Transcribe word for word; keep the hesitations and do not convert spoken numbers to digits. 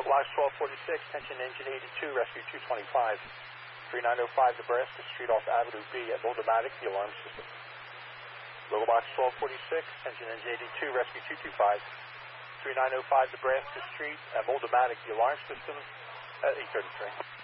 Box twelve forty-six, tension engine eighty-two, rescue two twenty-five. three nine zero five Nebraska Street off Avenue B at Moldomatic, the alarm system. Local Box twelve forty-six, tension engine eighty-two, rescue two two five. three nine zero five Nebraska Street at Moldomatic, the alarm system at eight thirty-three.